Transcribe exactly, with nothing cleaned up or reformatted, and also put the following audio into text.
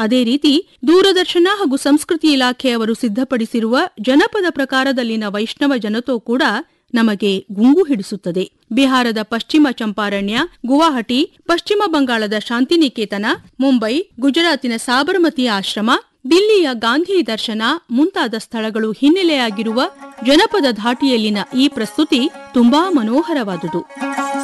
ಅದೇ ರೀತಿ ದೂರದರ್ಶನ ಹಾಗೂ ಸಂಸ್ಕೃತಿ ಇಲಾಖೆಯವರು ಸಿದ್ಧಪಡಿಸಿರುವ ಜನಪದ ಪ್ರಕಾರದಲ್ಲಿನ ವೈಷ್ಣವ ಜನತೋ ಕೂಡ ನಮಗೆ ಗುಂಗು ಹಿಡಿಸುತ್ತದೆ. ಬಿಹಾರದ ಪಶ್ಚಿಮ ಚಂಪಾರಣ್ಯ, ಗುವಾಹಟಿ, ಪಶ್ಚಿಮ ಬಂಗಾಳದ ಶಾಂತಿನಿಕೇತನ, ಮುಂಬೈ, ಗುಜರಾತಿನ ಸಾಬರಮತಿ ಆಶ್ರಮ, ದಿಲ್ಲಿಯ ಗಾಂಧಿ ದರ್ಶನ ಮುಂತಾದ ಸ್ಥಳಗಳು ಹಿನ್ನೆಲೆಯಾಗಿರುವ ಜನಪದ ಧಾಟಿಯಲ್ಲಿನ ಈ ಪ್ರಸ್ತುತಿ ತುಂಬಾ ಮನೋಹರವಾದುದು.